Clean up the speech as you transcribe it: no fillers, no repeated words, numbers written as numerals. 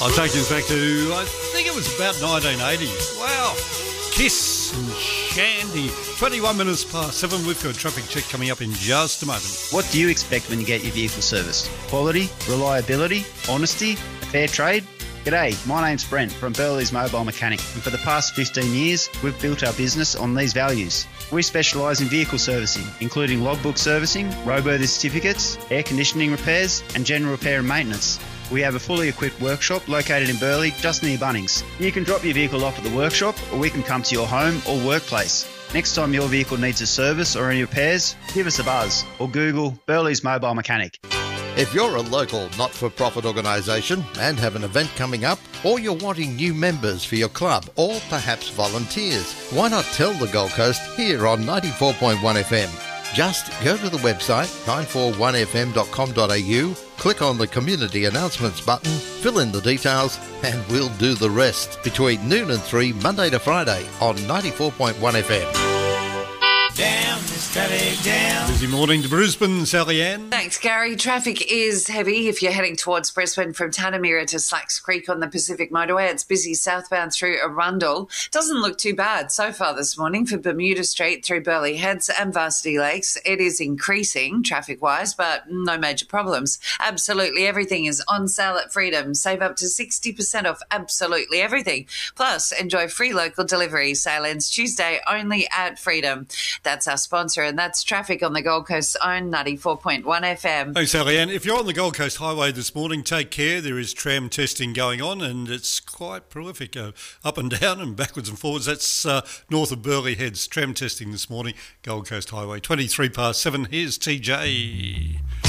I'll take you back to, I think it was about 1980. Wow. Kiss and Shandy. 21 minutes past 7. We've got a traffic check coming up in just a moment. What do you expect when you get your vehicle serviced? Quality, reliability, honesty, a fair trade? G'day, my name's Brent from Burley's Mobile Mechanic, and for the past 15 years, we've built our business on these values. We specialise in vehicle servicing, including logbook servicing, roadworthy certificates, air conditioning repairs, and general repair and maintenance. We have a fully equipped workshop located in Burleigh, just near Bunnings. You can drop your vehicle off at the workshop, or we can come to your home or workplace. Next time your vehicle needs a service or any repairs, give us a buzz, or Google Burley's Mobile Mechanic. If you're a local not-for-profit organisation and have an event coming up, or you're wanting new members for your club, or perhaps volunteers, why not tell the Gold Coast here on 94.1 FM? Just go to the website 941fm.com.au, click on the Community Announcements button, fill in the details, and we'll do the rest between noon and 3, Monday to Friday on 94.1 FM. Down this traffic down. Busy morning to Brisbane, Sally Ann. Thanks, Gary. Traffic is heavy if you're heading towards Brisbane from Tanamira to Slacks Creek on the Pacific Motorway. It's busy southbound through Arundel. Doesn't look too bad so far this morning for Bermuda Street through Burleigh Heads and Varsity Lakes. It is increasing traffic-wise, but no major problems. Absolutely everything is on sale at Freedom. Save up to 60% off absolutely everything. Plus, enjoy free local delivery. Sale ends Tuesday only at Freedom. That's our sponsor, and that's traffic on the Gold Coast's own 94.1 FM. Thanks, Sally Ann. If you're on the Gold Coast Highway this morning, take care. There is tram testing going on, and it's quite prolific, up and down and backwards and forwards. That's north of Burleigh Heads. Tram testing this morning, Gold Coast Highway. 23 past 7. Here's TJ.